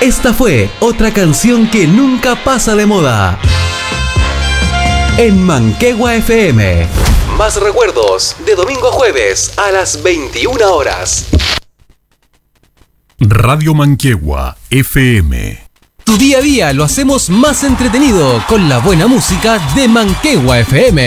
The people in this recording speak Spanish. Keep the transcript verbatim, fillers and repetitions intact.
Esta fue otra canción que nunca pasa de moda. En Manquehua F M. Más recuerdos de domingo a jueves a las veintiuna horas. Radio Manquehua F M. Tu día a día lo hacemos más entretenido con la buena música de Manquehua F M.